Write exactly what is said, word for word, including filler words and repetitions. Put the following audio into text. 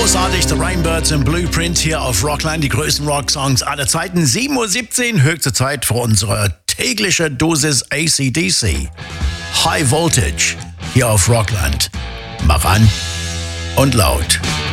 Großartig, The Rainbirds im Blueprint hier auf Rockland, die größten Rocksongs aller Zeiten. sieben Uhr siebzehn, höchste Zeit für unsere tägliche Dosis A C D C. High Voltage hier auf Rockland. Mach an und laut.